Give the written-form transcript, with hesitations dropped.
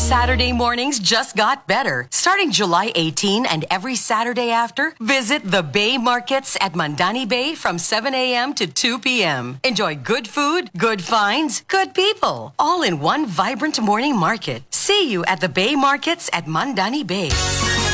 Saturday mornings just got better. Starting July 18 and every Saturday after, visit the Bay Markets at Mandani Bay from 7 a.m. to 2 p.m. Enjoy good food, good finds, good people, all in one vibrant morning market. See you at the Bay Markets at Mandani Bay.